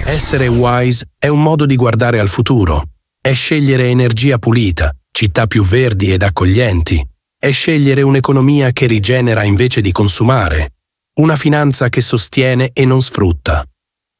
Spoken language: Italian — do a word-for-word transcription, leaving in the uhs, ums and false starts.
Essere wise è un modo di guardare al futuro. È scegliere energia pulita, città più verdi ed accoglienti. È scegliere un'economia che rigenera invece di consumare. Una finanza che sostiene e non sfrutta.